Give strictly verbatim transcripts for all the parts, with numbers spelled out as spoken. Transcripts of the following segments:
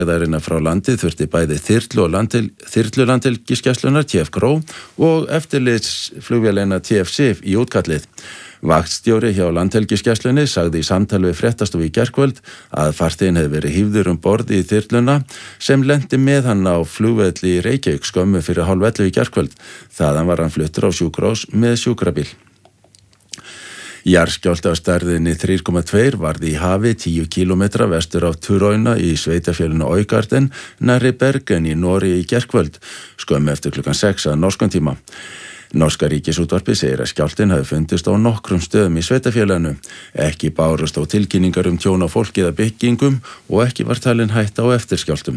Þaðarinnar frá landi þurfti bæði þyrlu og landel, þyrlu landhelgisgæslunnar T F Gró og eftirlitsflugvélina T F Sif í útkallið. Vaktstjóri hjá landhelgisgæslunni sagði í samtali við fréttastofu í gærkvöld að farþeginn hefði verið hífður um borð í þyrluna sem lenti með hann á flugvelli í Reykjavík skömmu fyrir hálf ellefu í gærkvöld. Þaðan var hann fluttur á sjúkrahús með sjúkrabíl. Jarðskjálfti á stærðinni þrjú komma tvö varð í hafi tíu kílómetra vestur af Turóna í sveitarfélaginu Øygarden nærri Bergen í Noregi í gærkvöld, skömmu eftir klukkan sex að norskum tíma. Norska ríkisútvarpið segir að skjálftinn hafi fundist á nokkrum stöðum í sveitarfélaginu. Ekki bárust á tilkynningar um tjón á fólki eða byggingum og ekki var talin hætta á eftirskjálftum.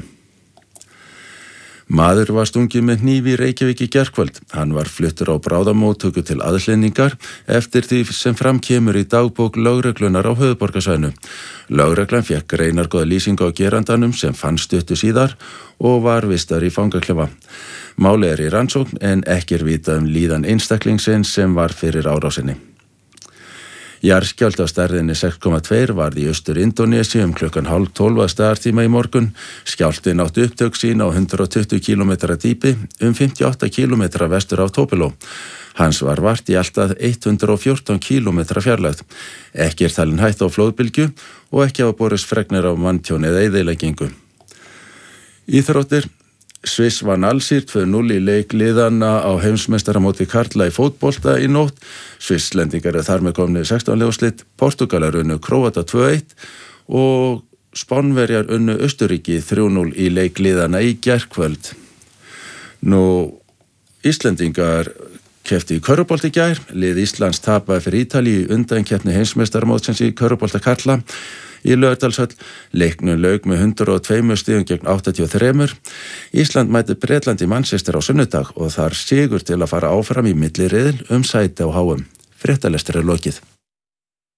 Maður var stungið með hníf í Reykjavík í gærkvöld. Hann var fluttur á bráðamóttöku til aðhlynningar eftir því sem fram kemur í dagbók lögreglunar á höfuðborgarsvæðinu. Lögreglan fékk greinargóða lýsingu á gerandanum sem fannst stuttu síðar og var vistar í fangaklefa. Málið er í rannsókn en ekki er vitað um líðan einstaklingsins sem var fyrir árásinni. Jarðskjálfti á stærðinni sex komma tvö varð í Austur-Indónesíu um klukkan hálf tólf að staðartíma í morgun. Skjálftinn átti upptök sín á hundrað og tuttugu kílómetra dýpi um fimmtíu og átta kílómetra vestur af Tupelo. Hans var vart í allt að hundrað og fjórtán kílómetra fjarlægð. Ekki er talin hætta á flóðbylgju og ekki hafa borist fregnir af manntjóni eða eyðileggingu. Íþróttir. Sviss vann Alsír tvö núll í leik liðanna á heimsmeistaramóti karla í fótbolta í nótt. Svisslendingar er þar með komnir sextán liða úrslit, Portúgalar unnu Króata tvö eitt og Spánverjar unnu Austurríki þrjú núll í leik liðanna í gærkvöld. Nú, Íslendingar kepptu í körfubolta í gær. Lið Íslands tapaði fyrir Ítalíu í undankeppni heimsmeistaramótsins í körfubolta karla. Í Laugardalshöll leiknum lauk með hundrað og tvö stigum gegn áttatíu og þrjú. Ísland mæti Bretland í Manchester á sunnudag og þar sigur til að fara áfram í milliriðil um sæti á H M. Fréttalestur er lokið.